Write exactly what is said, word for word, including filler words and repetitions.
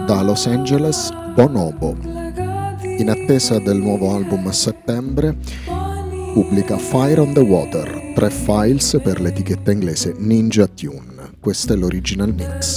Da Los Angeles, Bonobo. In attesa del nuovo album a settembre, pubblica Fire on the Water, tre files per l'etichetta inglese Ninja Tune. Questo è l'original mix.